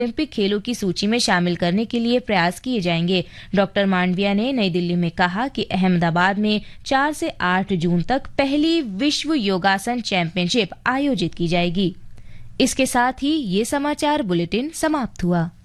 Olympic खेलों की सूची में शामिल करने के लिए प्रयास किए जाएंगे। डॉक्टर मांडविया ने नई दिल्ली में कहा कि अहमदाबाद में 4 से 8 जून तक पहली विश्व योगासन चैंपियनशिप आयोजित की जाएगी। इसके साथ ही ये समाचार बुलेटिन समाप्त हुआ।